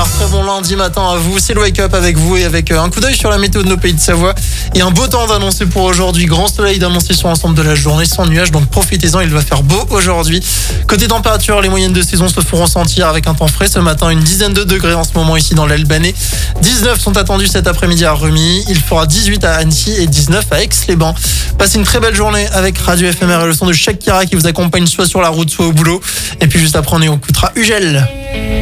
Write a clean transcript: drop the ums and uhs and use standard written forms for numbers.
bonheur, très bon lundi matin à vous. C'est le Wake Up avec vous et avec un coup d'œil sur la météo de nos pays de Savoie. Et un beau temps d'annoncer pour aujourd'hui. Grand soleil d'annoncer sur l'ensemble de la journée sans nuages. Donc profitez-en, il va faire beau aujourd'hui. Côté température, les moyennes de saison se feront sentir avec un temps frais ce matin. Une dizaine de degrés en ce moment ici dans l'Albanais. 19 sont attendus cet après-midi à Remy. Il fera 18 à Annecy et 19 à Aix-les-Bains. Passez une très belle journée avec Radio FMR et le son de Shakira qui vous accompagne soit sur la route, soit au boulot. Et puis juste après, on écoutera Ugel.